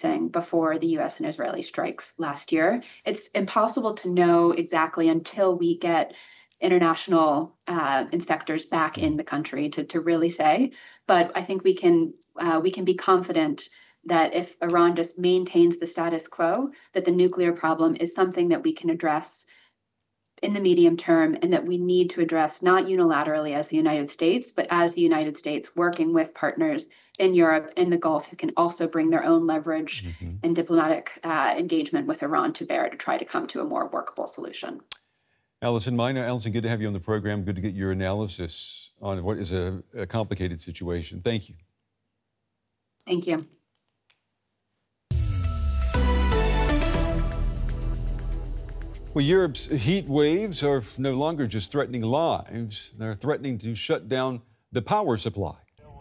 producing before the US and Israeli strikes last year. It's impossible to know exactly until we get international inspectors back in the country to really say. But I think we can be confident that if Iran just maintains the status quo, that the nuclear problem is something that we can address in the medium term, and that we need to address not unilaterally as the United States, but as the United States working with partners in Europe and the Gulf who can also bring their own leverage and diplomatic engagement with Iran to bear to try to come to a more workable solution. Allison Miner. Allison, good to have you on the program. Good to get your analysis on what is a complicated situation. Thank you. Thank you. Well, Europe's heat waves are no longer just threatening lives. They're threatening to shut down the power supply.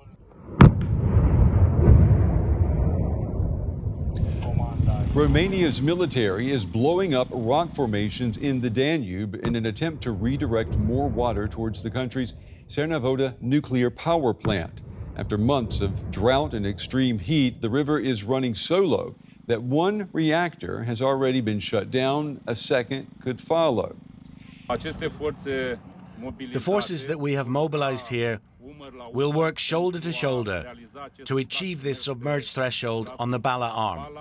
Romania's military is blowing up rock formations in the Danube in an attempt to redirect more water towards the country's Cernavoda nuclear power plant. After months of drought and extreme heat, the river is running so low that one reactor has already been shut down. A second could follow. The forces that we have mobilized here will work shoulder to shoulder to achieve this submerged threshold on the Bala arm,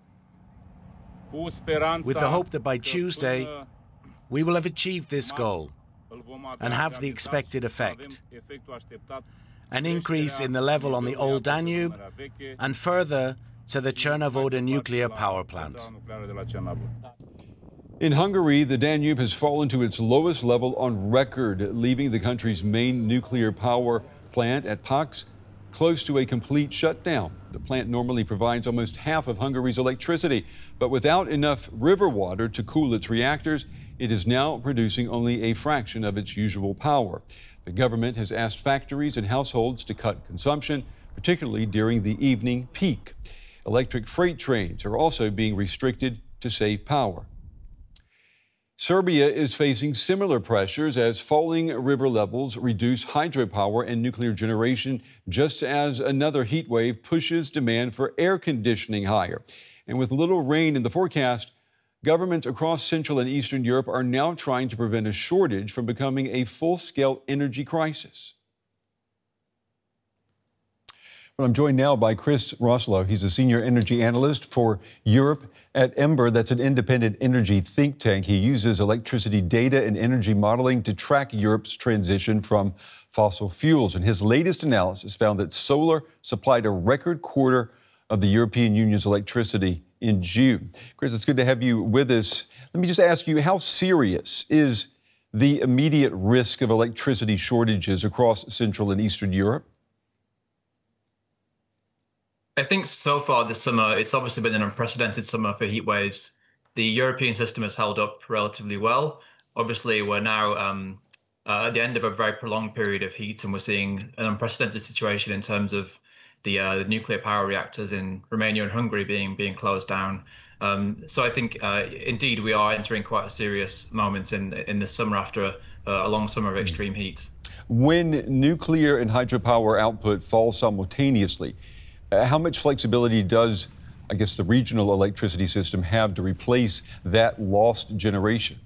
with the hope that by Tuesday we will have achieved this goal and have the expected effect: an increase in the level on the old Danube and further to the Cernavoda nuclear power plant. In Hungary, the Danube has fallen to its lowest level on record, leaving the country's main nuclear power plant at Paks close to a complete shutdown. The plant normally provides almost half of Hungary's electricity, but without enough river water to cool its reactors, it is now producing only a fraction of its usual power. The government has asked factories and households to cut consumption, particularly during the evening peak. Electric freight trains are also being restricted to save power. Serbia is facing similar pressures as falling river levels reduce hydropower and nuclear generation, just as another heat wave pushes demand for air conditioning higher. And with little rain in the forecast, governments across Central and Eastern Europe are now trying to prevent a shortage from becoming a full-scale energy crisis. Well, I'm joined now by Chris Roslow. He's a senior energy analyst for Europe at Ember. That's an independent energy think tank. He uses electricity data and energy modeling to track Europe's transition from fossil fuels. And his latest analysis found that solar supplied a record quarter of the European Union's electricity in June. Chris, it's good to have you with us. Let me just ask you, how serious is the immediate risk of electricity shortages across Central and Eastern Europe? I think so far this summer, it's obviously been an unprecedented summer for heat waves. The European system has held up relatively well. Obviously, we're now at the end of a very prolonged period of heat, and we're seeing an unprecedented situation in terms of the nuclear power reactors in Romania and Hungary being closed down. So I think, indeed, we are entering quite a serious moment in the summer after a long summer of extreme heat. When nuclear and hydropower output fall simultaneously, how much flexibility does, I guess, the regional electricity system have to replace that lost generation?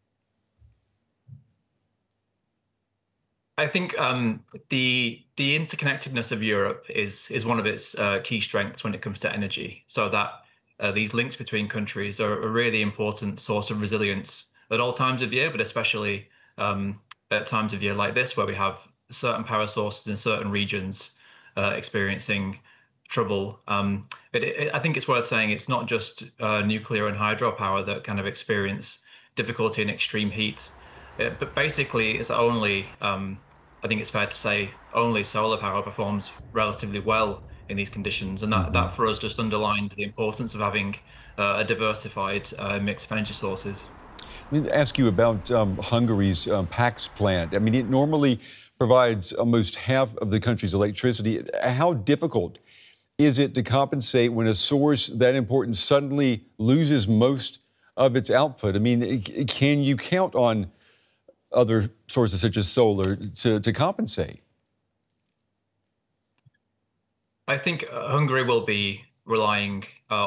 I think the interconnectedness of Europe is one of its key strengths when it comes to energy. So that these links between countries are a really important source of resilience at all times of year, but especially at times of year like this, where we have certain power sources in certain regions experiencing trouble. I think it's worth saying it's not just nuclear and hydropower that kind of experience difficulty in extreme heat, but basically it's only, I think it's fair to say, only solar power performs relatively well in these conditions. And that for us just underlines the importance of having a diversified mix of energy sources. Let me ask you about Hungary's Paks plant. I mean, it normally provides almost half of the country's electricity. How difficult is it to compensate when a source that important suddenly loses most of its output? I mean, can you count on other sources such as solar to compensate? I think Hungary will be relying